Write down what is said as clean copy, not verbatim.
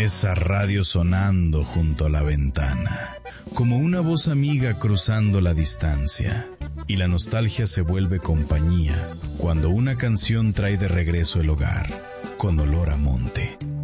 Esa radio sonando junto a la ventana, como una voz amiga cruzando la distancia. Y la nostalgia se vuelve compañía cuando una canción trae de regreso el hogar, con olor a monte.